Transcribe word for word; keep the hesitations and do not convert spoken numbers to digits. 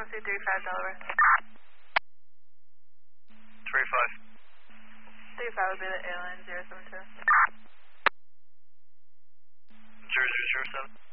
two three five Delaware. three five. three five would be the airline zero seven two. zero zero zero seven.